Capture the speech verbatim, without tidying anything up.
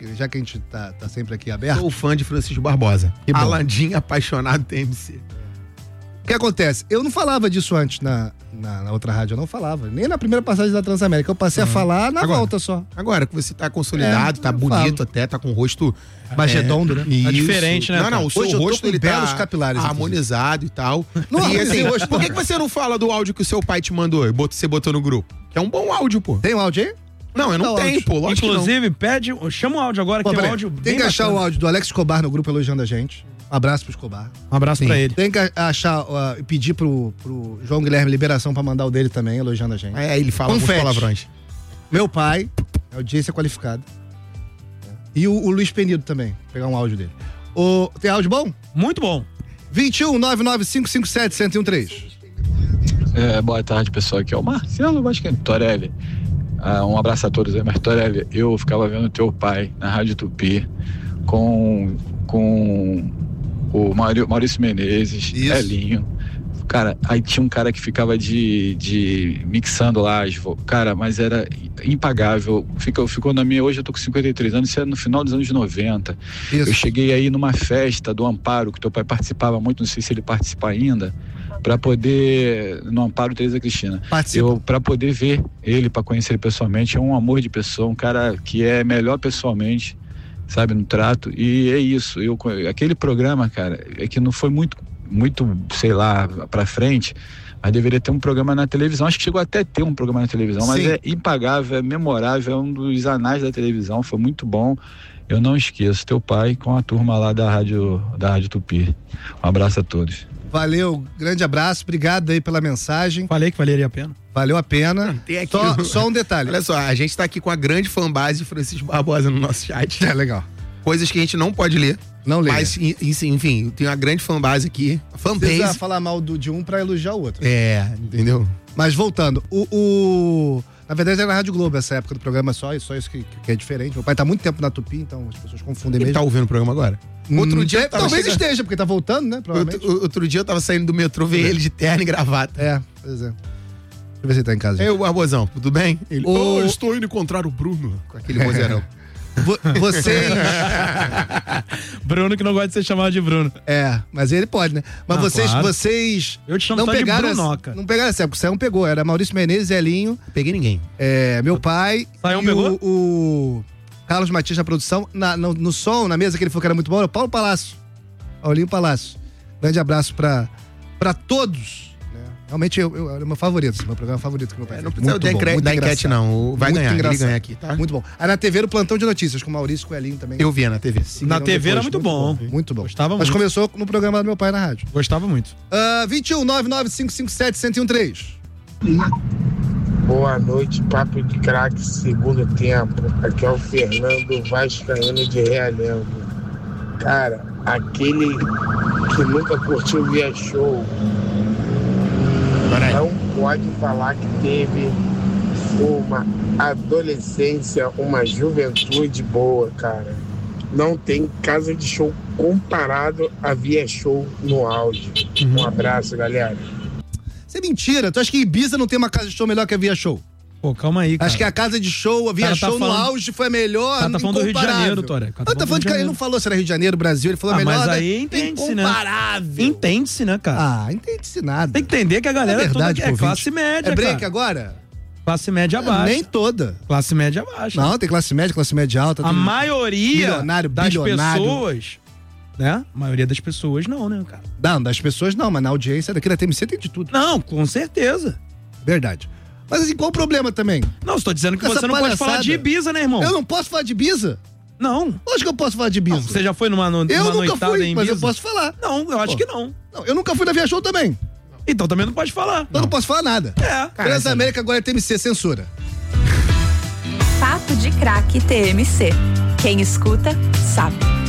já que a gente tá, tá sempre aqui aberto. Sou fã de Francisco Barbosa. Que bom. Alandim apaixonado T M C. O que acontece? Eu não falava disso antes na, na, na outra rádio, eu não falava. Nem na primeira passagem da Transamérica. Eu passei uhum. a falar na agora, volta só. Agora que você tá consolidado, é, tá bonito falo. até, tá com o rosto mais é, redondo, né? Isso. Tá diferente, né? Não, não, o seu hoje rosto ele belos tá capilares, harmonizado inclusive. E tal. Não, e assim, hoje por que, que você não fala do áudio que o seu pai te mandou e você botou no grupo? Que é um bom áudio, pô. Tem um áudio aí? Não, eu não, não tenho, áudio. pô. Lógico Inclusive, pede, chama o áudio agora, pô, que tem um áudio Tem bem que achar bacana. o áudio do Alex Escobar no grupo elogiando a gente. Um abraço pro Escobar. Um abraço Sim. pra ele. Tem que achar, uh, pedir pro, pro João Guilherme liberação pra mandar o dele também, elogiando a gente. É, ele fala alguns palavrões. Meu pai, audiência qualificada. E o, o Luiz Penido também, pegar um áudio dele. O, tem áudio bom? Muito bom. vinte e um, nove nove cinco cinco sete, um zero um três. É, boa tarde, pessoal. Aqui é o Marcelo Vasquez Torelli. Ah, um abraço a todos aí, mas Torelli, eu ficava vendo teu pai na Rádio Tupi com, com o Maurício Menezes, Isso. Elinho. Cara, aí tinha um cara que ficava de, de mixando lá, as vo... cara, mas era impagável. Ficou, ficou na minha, hoje eu tô com cinquenta e três anos, isso era no final dos anos noventa. Isso. Eu cheguei aí numa festa do Amparo, que teu pai participava muito, não sei se ele participa ainda, para poder, no Amparo Teresa Cristina, Participa. eu para poder ver ele, para conhecer ele pessoalmente, é um amor de pessoa, um cara que é melhor pessoalmente, sabe, no trato, e é isso. Eu, aquele programa, cara, é que não foi muito muito, sei lá, pra frente, mas deveria ter um programa na televisão. Acho que chegou até a ter um programa na televisão, mas Sim. é impagável, é memorável, é um dos anais da televisão, foi muito bom. Eu não esqueço, teu pai com a turma lá da Rádio, da Rádio Tupi. Um abraço a todos. Valeu, grande abraço, obrigado aí pela mensagem. Falei que valeria a pena. Valeu a pena. Tem aqui só, um... só um detalhe. Olha só, a gente tá aqui com a grande fanbase de Francisco Barbosa no nosso chat. É legal. Coisas que a gente não pode ler. Não lê. Mas, enfim, tem uma grande fanbase aqui. Fanbase. Precisa falar mal do, de um pra elogiar o outro. É, entendeu? Mas voltando, o, o... na verdade era na Rádio Globo essa época do programa, só, só isso que, que é diferente. Meu pai tá muito tempo na Tupi, então as pessoas confundem Ele mesmo. tá ouvindo o programa agora? Hum, outro dia tava Talvez chegando... esteja, porque tá voltando, né? Provavelmente. Outro, outro dia eu tava saindo do metrô, ver é. ele de terno e gravata. É, pois é. Deixa eu ver se ele tá em casa. Ei, o Barbosão, tudo bem? Ele, o... oh, eu estou indo encontrar o Bruno. Com aquele vozeirão. Vocês. Bruno que não gosta de ser chamado de Bruno. É, mas ele pode, né? Mas não, vocês, claro. vocês. Eu te chamo não só pegaram de Brunoca. Não pegaram essa época, o Saião pegou. Era Maurício Menezes, Elinho. Peguei ninguém. É, meu pai. Saião e pegou? O, o Carlos Matias na produção. Na, no, no som, na mesa que ele falou que era muito bom, era o Paulo Palácio. Paulinho Palácio. Grande abraço pra, pra todos. Realmente eu, eu, é o meu favorito, meu programa favorito que meu pai é, Não precisa da, encre... da enquete, não. Vai muito ganhar, engraçado. Ele ganha aqui, tá? Muito bom. Aí na T V era o Plantão de Notícias, com o Maurício Coelhinho também. Eu via na T V. Sim, na T V depois, era muito, muito bom. bom. Muito bom. Gostava Mas muito. começou no programa do meu pai na rádio. Gostava muito. Uh, vinte e um, nove nove cinco cinco sete, um zero um três. Boa noite, Papo de Craque, segundo tempo. Aqui é o Fernando Vascaíno de Realengo. Cara, aquele que nunca curtiu via show não pode falar que teve uma adolescência, uma juventude boa, cara. Não tem casa de show comparado a via show no auge. Uhum. Um abraço, galera. Isso é mentira. Tu acha que Ibiza não tem uma casa de show melhor que a via show? Pô, calma aí, cara. Acho que a casa de show, a via cara, show tá falando... no auge foi a melhor. Cara, tá falando do Rio de Janeiro, Toré. Tá, tá falando de que ele não falou se era Rio de Janeiro, Brasil, ele falou ah, a melhor. Mas aí entende-se, né? Incomparável. Entende-se, né, cara? Ah, entende-se nada. Tem que entender que a galera é verdade, toda é classe média, É break cara. agora? Classe média abaixo. Nem toda. Classe média abaixo. Não, tem classe média, classe média alta. A maioria bilionário, das bilionário. pessoas, né? A maioria das pessoas não, né, cara? Não, das pessoas não, mas na audiência daqui da T M C tem de tudo. Não, com certeza. Verdade. Mas assim, qual o problema também? Não, estou dizendo que Essa você não palhaçada. pode falar de Ibiza, né, irmão? Eu não posso falar de Ibiza? Não. Lógico que eu posso falar de Ibiza. Não, você já foi numa, numa eu nunca noitada fui, em mas Ibiza? eu posso falar. Não, eu acho Pô. que não. Não, eu nunca fui na Via Show também. Então também não pode falar. Então não, não posso falar nada. É. Transamérica agora é T M C, censura. Papo de Craque T M C. Quem escuta, sabe.